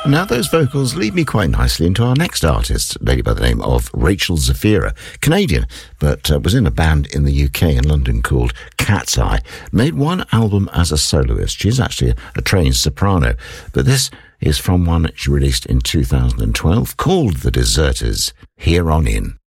Now, those vocals lead me quite nicely into our next artist, a lady by the name of Rachel Zafira, Canadian, but was in a band in the UK in London called Cat's Eye. Made one album as a soloist. She's actually a trained soprano, but this is from one she released in 2012 called The Deserters, Here On In.